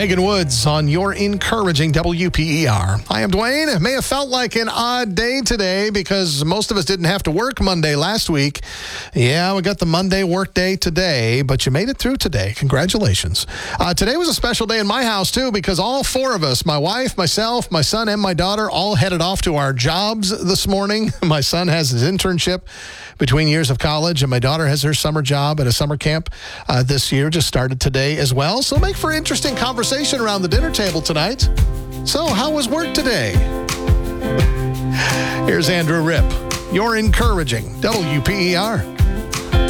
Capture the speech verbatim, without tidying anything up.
Megan Woods on your encouraging W P E R. I am Dwayne. It may have felt like an odd day today because most of us didn't have to work Monday last week. Yeah, we got the Monday work day today, but you made it through today. Congratulations. Uh, today was a special day in my house, too, because all four of us, my wife, myself, my son, and my daughter, all headed off to our jobs this morning. My son has his internship between years of college, and my daughter has her summer job at a summer camp uh, this year, just started today as well. So make for interesting conversation around the dinner table tonight. So how was work today? Here's Andrew Ripp, your encouraging W P E R.